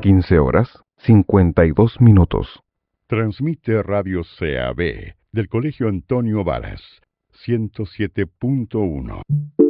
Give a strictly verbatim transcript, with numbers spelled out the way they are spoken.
quince horas, cincuenta y dos minutos. Transmite Radio C A B del Colegio Antonio Varas, ciento siete punto uno.